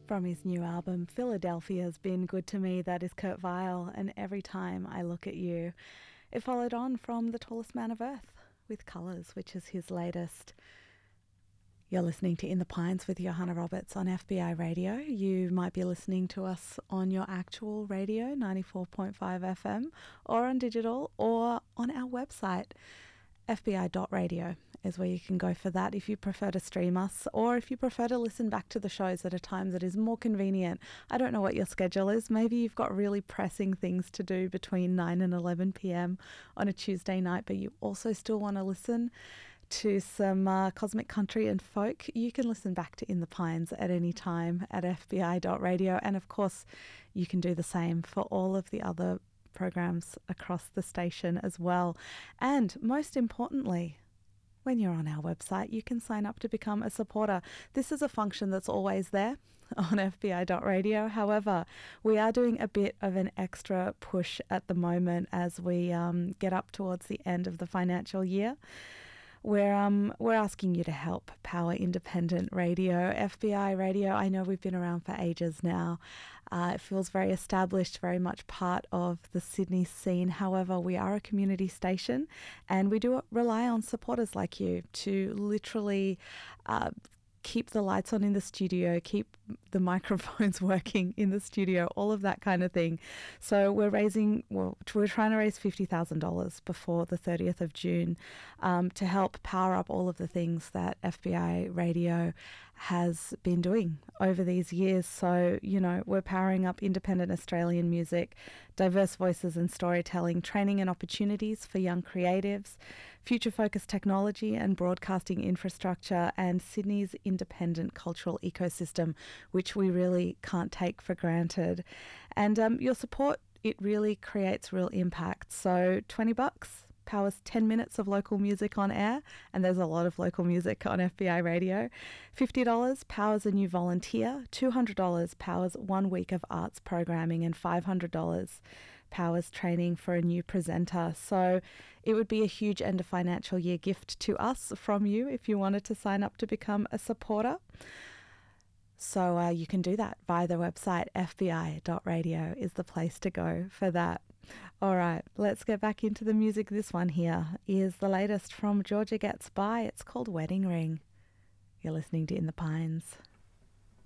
From his new album, Philadelphia's Been Good to Me, that is Kurt Weill, and Every Time I Look at You. It followed on from The Tallest Man of Earth with Colours, which is his latest. You're listening to In the Pines with Johanna Roberts on FBI Radio. You might be listening to us on your actual radio, 94.5 FM, or on digital, or on our website, fbi.radio. Is where you can go for that if you prefer to stream us, or if you prefer to listen back to the shows at a time that is more convenient. I don't know what your schedule is. Maybe you've got really pressing things to do between 9 and 11 p.m. on a Tuesday night, but you also still want to listen to some cosmic country and folk. You can listen back to In the Pines at any time at fbi.radio, and of course you can do the same for all of the other programs across the station as well. And most importantly, when you're on our website, you can sign up to become a supporter. This is a function that's always there on fbi.radio. However, we are doing a bit of an extra push at the moment as we get up towards the end of the financial year. We're asking you to help power independent radio. FBI Radio, I know we've been around for ages now. It feels very established, very much part of the Sydney scene. However, we are a community station and we do rely on supporters like you to literally keep the lights on in the studio, keep the microphones working in the studio, all of that kind of thing. So we're trying to raise $50,000 before the 30th of June to help power up all of the things that FBI Radio has been doing over these years. So, you know, we're powering up independent Australian music, diverse voices and storytelling, training and opportunities for young creatives, future-focused technology and broadcasting infrastructure, and Sydney's independent cultural ecosystem, which we really can't take for granted. And your support, it really creates real impact. So $20 powers 10 minutes of local music on air, and there's a lot of local music on FBI Radio. $50 powers a new volunteer, $200 powers 1 week of arts programming, and $500 powers training for a new presenter. So it would be a huge end of financial year gift to us from you if you wanted to sign up to become a supporter. So you can do that via the website. fbi.radio is the place to go for that. All right, let's get back into the music. This one here is the latest from Georgia Gets By. It's called Wedding Ring. You're listening to In the Pines.